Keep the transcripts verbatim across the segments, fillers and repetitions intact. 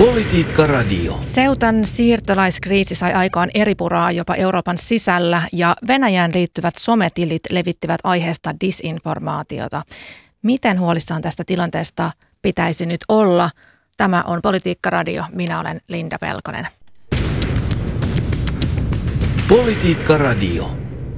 Politiikka Radio. Ceutan siirtolaiskriisi sai aikaan eripuraa jopa Euroopan sisällä ja Venäjään liittyvät sometilit levittivät aiheesta disinformaatiota. Miten huolissaan tästä tilanteesta pitäisi nyt olla? Tämä on Politiikka Radio. Minä olen Linda Pelkonen. Politiikka Radio.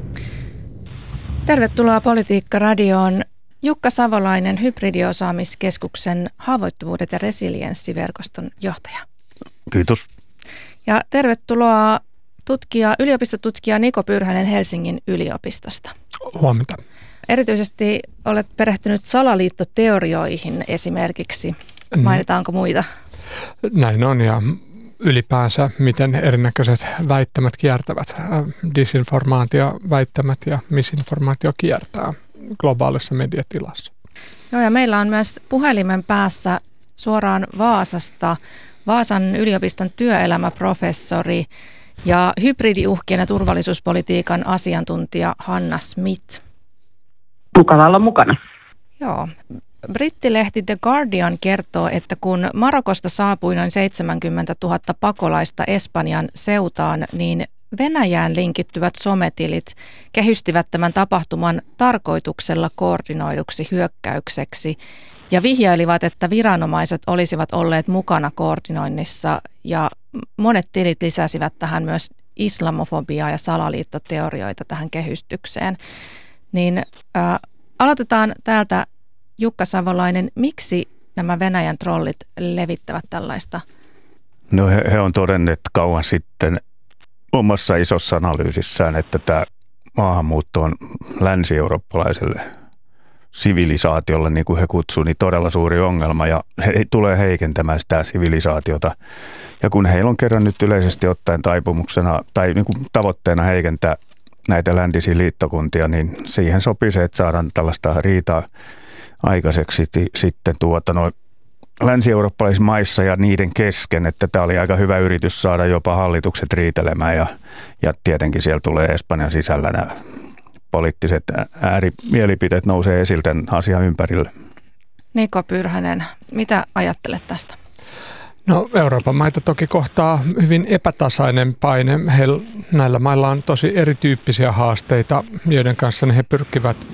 Tervetuloa Politiikka Radioon. Jukka Savolainen, Hybridiosaamiskeskuksen haavoittuvuudet ja resilienssiverkoston johtaja. Kiitos. Ja tervetuloa tutkija, yliopistotutkija Niko Pyrhänen Helsingin yliopistosta. Huomenta. Erityisesti olet perehtynyt salaliittoteorioihin esimerkiksi. Mainitaanko muita? Näin on, ja ylipäänsä miten erinäköiset väittämät kiertävät. Disinformaatioväittämät ja misinformaatio kiertää globaalissa mediatilassa. Joo, ja meillä on myös puhelimen päässä suoraan Vaasasta Vaasan yliopiston työelämäprofessori ja hybridiuhkien ja turvallisuuspolitiikan asiantuntija Hanna Smith. Mukava olla mukana. Joo. Brittilehti The Guardian kertoo, että kun Marokosta saapui noin seitsemänkymmentätuhatta pakolaista Espanjan Ceutaan, niin Venäjään linkittyvät sometilit kehystivät tämän tapahtuman tarkoituksella koordinoiduksi hyökkäykseksi ja vihjailivat, että viranomaiset olisivat olleet mukana koordinoinnissa, ja monet tilit lisäsivät tähän myös islamofobiaa ja salaliittoteorioita tähän kehystykseen. Niin ää, aloitetaan täältä, Jukka Savolainen, miksi nämä Venäjän trollit levittävät tällaista? No he, he on todenneet kauan sitten omassa isossa analyysissään, että tämä maahanmuutto on länsi-eurooppalaiselle sivilisaatiolle, niin kuin he kutsuu, niin todella suuri ongelma, ja he tulee heikentämään sitä sivilisaatiota. Ja kun heillä on kerran nyt yleisesti ottaen taipumuksena tai niin kuin tavoitteena heikentää näitä läntisiä liittokuntia, niin siihen sopii se, että saadaan tällaista riitaa aikaiseksi sitten tuota noin länsi-eurooppalaisissa maissa ja niiden kesken, että tämä oli aika hyvä yritys saada jopa hallitukset riitelemään, ja, ja tietenkin siellä tulee Espanjan sisällä nämä poliittiset äärimielipiteet nousee esille tämän asian ympärille. Niko Pyrhänen, mitä ajattelet tästä? No, Euroopan maita toki kohtaa hyvin epätasainen paine. Heillä, näillä mailla on tosi erityyppisiä haasteita, joiden kanssa he pyrkivät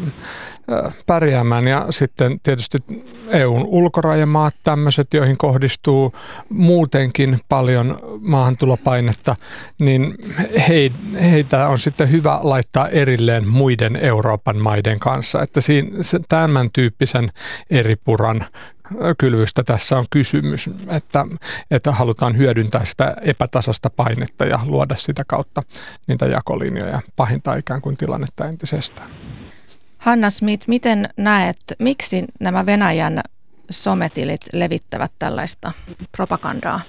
pärjäämään, ja sitten tietysti E U:n ulkorajamaat, tämmöiset, joihin kohdistuu muutenkin paljon maahantulopainetta, niin he, heitä on sitten hyvä laittaa erilleen muiden Euroopan maiden kanssa, että siinä, tämän tyyppisen eripuran kylvystä tässä on kysymys, että, että halutaan hyödyntää sitä epätasasta painetta ja luoda sitä kautta niitä jakolinjoja, pahintaa ikään kuin tilannetta entisestään. Hanna Smith, miten näet, miksi nämä Venäjän sometilit levittävät tällaista propagandaa?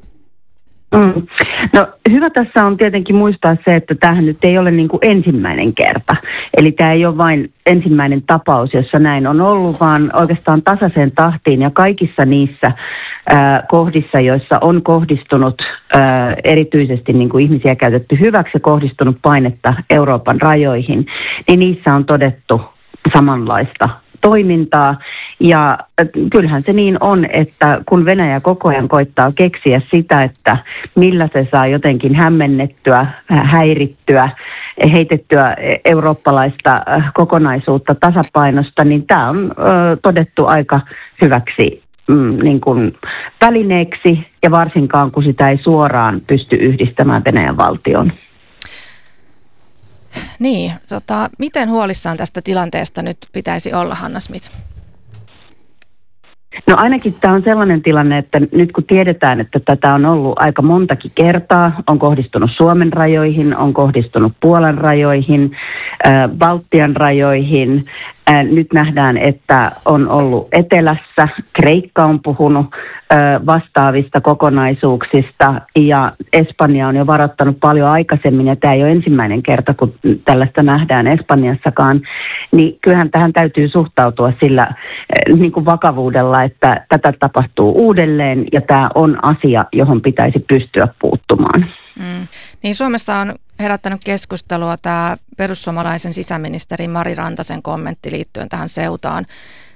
Mm. No hyvä tässä on tietenkin muistaa se, että tämähän nyt ei ole niin kuin ensimmäinen kerta. Eli tämä ei ole vain ensimmäinen tapaus, jossa näin on ollut, vaan oikeastaan tasaiseen tahtiin ja kaikissa niissä äh, kohdissa, joissa on kohdistunut äh, erityisesti niin kuin ihmisiä käytetty hyväksi ja kohdistunut painetta Euroopan rajoihin, niin niissä on todettu samanlaista toimintaa. Ja kyllähän se niin on, että kun Venäjä koko ajan koittaa keksiä sitä, että millä se saa jotenkin hämmennettyä, häirittyä, heitettyä eurooppalaista kokonaisuutta tasapainosta, niin tämä on ö, todettu aika hyväksi mm, niin kuin välineeksi, ja varsinkaan kun sitä ei suoraan pysty yhdistämään Venäjän valtioon. Niin, tota, miten huolissaan tästä tilanteesta nyt pitäisi olla, Hanna Smith? No ainakin tämä on sellainen tilanne, että nyt kun tiedetään, että tätä on ollut aika montakin kertaa, on kohdistunut Suomen rajoihin, on kohdistunut Puolan rajoihin, äh, Baltian rajoihin. Äh, nyt nähdään, että on ollut etelässä, Kreikka on puhunut äh, vastaavista kokonaisuuksista, ja Espanja on jo varoittanut paljon aikaisemmin, ja tämä ei ole ensimmäinen kerta, kun tällaista nähdään Espanjassakaan. Niin kyllähän tähän täytyy suhtautua sillä äh, niin kuin vakavuudella, että tätä tapahtuu uudelleen, ja tämä on asia, johon pitäisi pystyä puuttumaan. Mm. Niin Suomessa on herättänyt keskustelua tämä perussuomalaisen sisäministeri Mari Rantasen kommentti liittyen tähän Ceutaan.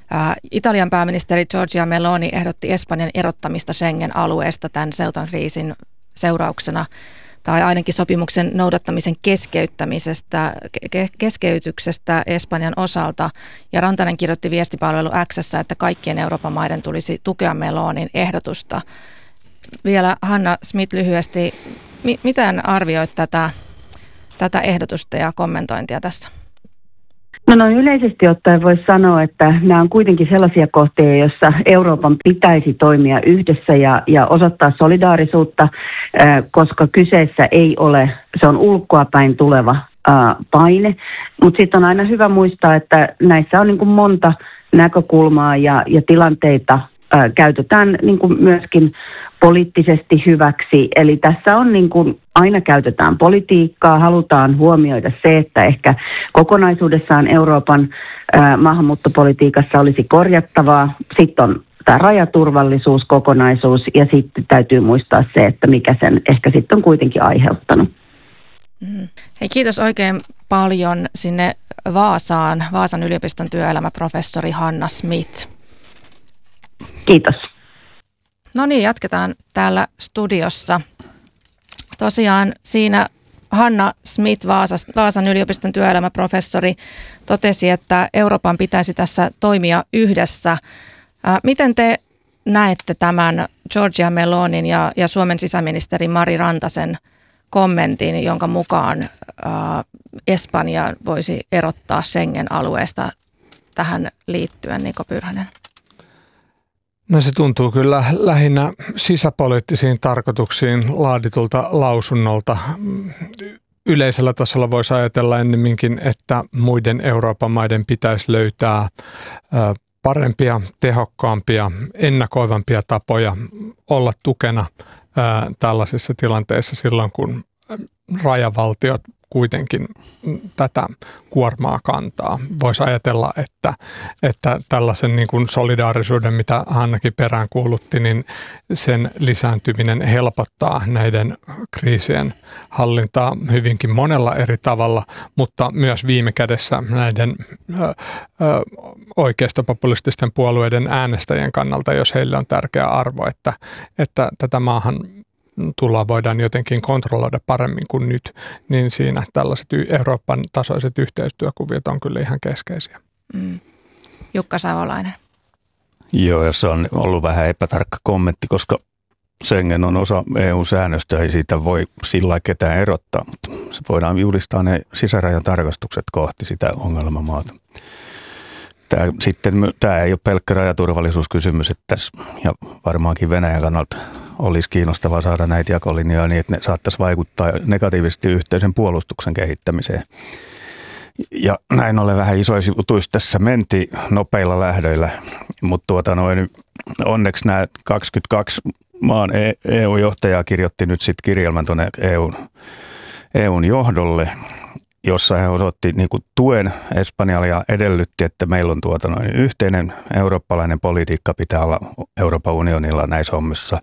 Italian pääministeri Giorgia Meloni ehdotti Espanjan erottamista Schengen-alueesta tämän Ceutan kriisin seurauksena, tai ainakin sopimuksen noudattamisen keskeyttämisestä, ke- keskeytyksestä Espanjan osalta. Ja Rantanen kirjoitti viestipalvelu X:ssä, että kaikkien Euroopan maiden tulisi tukea Melonin ehdotusta. Vielä Hanna Smith lyhyesti, mi- miten arvioit tätä, tätä ehdotusta ja kommentointia tässä? No noin yleisesti ottaen voisi sanoa, että nämä on kuitenkin sellaisia kohtia, joissa Euroopan pitäisi toimia yhdessä ja, ja osoittaa solidaarisuutta, koska kyseessä ei ole, se on ulkoapäin tuleva paine. Mutta sitten on aina hyvä muistaa, että näissä on niin kuin monta näkökulmaa ja, ja tilanteita ää, käytetään niin kuin myöskin poliittisesti hyväksi. Eli tässä on niin kuin aina käytetään politiikkaa, halutaan huomioida se, että ehkä kokonaisuudessaan Euroopan ää, maahanmuuttopolitiikassa olisi korjattavaa. Sitten on tämä rajaturvallisuuskokonaisuus ja sitten täytyy muistaa se, että mikä sen ehkä sitten on kuitenkin aiheuttanut. Mm. Hei, kiitos oikein paljon sinne Vaasaan, Vaasan yliopiston työelämäprofessori Hanna Smith. Kiitos. No niin, jatketaan täällä studiossa. Tosiaan siinä Hanna Smith, Vaasas, Vaasan yliopiston työelämäprofessori, totesi, että Euroopan pitäisi tässä toimia yhdessä. Miten te näette tämän Giorgia Melonin ja, ja Suomen sisäministeri Mari Rantasen kommentin, jonka mukaan ä, Espanja voisi erottaa Schengen-alueesta tähän liittyen, Niko Pyrhönen? No se tuntuu kyllä lähinnä sisäpoliittisiin tarkoituksiin laaditulta lausunnolta. Yleisellä tasolla voisi ajatella ennemminkin, että muiden Euroopan maiden pitäisi löytää parempia, tehokkaampia, ennakoivampia tapoja olla tukena tällaisissa tilanteissa silloin, kun rajavaltiot kuitenkin tätä kuormaa kantaa. Voisi ajatella, että, että tällaisen niin kuin solidaarisuuden, mitä Hannakin perään kuulutti, niin sen lisääntyminen helpottaa näiden kriisien hallintaa hyvinkin monella eri tavalla, mutta myös viime kädessä näiden ö, ö, oikeistopopulististen puolueiden äänestäjien kannalta, jos heille on tärkeä arvo, että, että tätä maahan tulla voidaan jotenkin kontrolloida paremmin kuin nyt, niin siinä tällaiset Euroopan tasoiset yhteistyökuviot on kyllä ihan keskeisiä. Mm. Jukka Savolainen. Joo, ja se on ollut vähän epätarkka kommentti, koska Schengen on osa E U-säännöstöä, ei siitä voi sillä lailla ketään erottaa, mutta se voidaan julistaa ne sisärajan tarkastukset kohti sitä ongelmamaata. Tämä, sitten, tämä ei ole pelkkä rajaturvallisuuskysymys, että tässä, ja varmaankin Venäjän kannalta olisi kiinnostavaa saada näitä jakolinjoja niin, että ne saattaisi vaikuttaa negatiivisesti yhteisen puolustuksen kehittämiseen. Ja näin ollen vähän isoissa jutuissa tässä mentiin nopeilla lähdöillä, mutta tuota noin, onneksi nämä kaksikymmentäkaksi maan E U-johtajaa kirjoitti nyt sitten kirjelmän tuonne E U:n, E U:n johdolle, jossa he osoitti niin kuin tuen Espanjalle ja edellytti, että meillä on tuota noin yhteinen eurooppalainen politiikka pitää olla Euroopan unionilla näissä hommissa.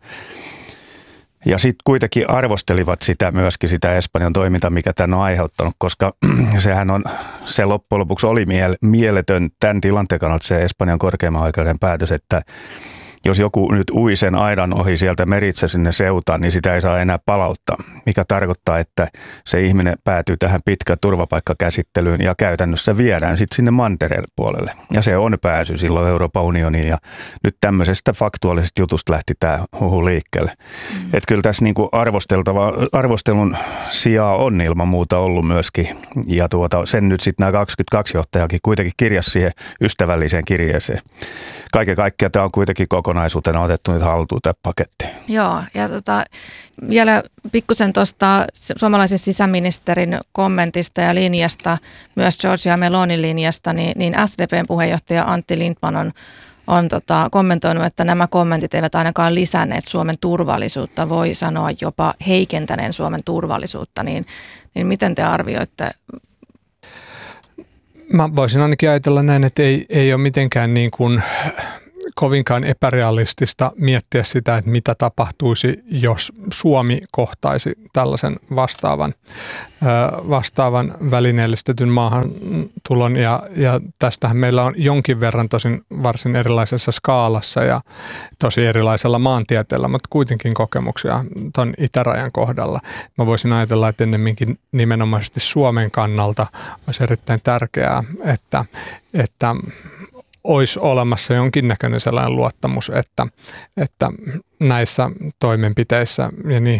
Ja sitten kuitenkin arvostelivat sitä myöskin sitä Espanjan toimintaa, mikä tämän on aiheuttanut, koska sehän on, se loppujen lopuksi oli mieletön tämän tilanteen kannalta se Espanjan korkeimman oikeuden päätös, että jos joku nyt ui sen aidan ohi sieltä meritse sinne Ceutaan, niin sitä ei saa enää palauttaa, mikä tarkoittaa, että se ihminen päätyy tähän pitkään turvapaikkakäsittelyyn ja käytännössä viedään sitten sinne mantereen puolelle. Ja se on pääsy silloin Euroopan unioniin ja nyt tämmöisestä faktuaalisesta jutusta lähti tämä huhu liikkeelle. Mm. Että kyllä tässä niinku arvosteltava, arvostelun sijaa on ilman muuta ollut myöskin ja tuota, sen nyt sitten nämä kaksikymmentäkaksi johtajakin kuitenkin kirjasi siihen ystävälliseen kirjeeseen. Kaiken kaikkiaan tämä on kuitenkin kokonaisuutena otettu nyt haltuun tämä paketti. Joo, ja tota, vielä pikkusen tuosta suomalaisen sisäministerin kommentista ja linjasta, myös Giorgia Melonin linjasta, niin, niin S D P:n puheenjohtaja Antti Lindtman on, on tota, kommentoinut, että nämä kommentit eivät ainakaan lisänneet Suomen turvallisuutta, voi sanoa jopa heikentäneen Suomen turvallisuutta, niin, niin miten te arvioitte? Mä voisin ainakin ajatella näin, että ei, ei ole mitenkään niin kuin kovinkaan epärealistista miettiä sitä, että mitä tapahtuisi, jos Suomi kohtaisi tällaisen vastaavan, vastaavan välineellistetyn maahantulon. Ja, ja tästähän meillä on jonkin verran tosin varsin erilaisessa skaalassa ja tosi erilaisella maantieteellä, mutta kuitenkin kokemuksia tuon itärajan kohdalla. Mä voisin ajatella, että ennemminkin nimenomaisesti Suomen kannalta olisi erittäin tärkeää, että, että olisi olemassa jonkinnäköinen sellainen luottamus, että, että näissä toimenpiteissä ja niihin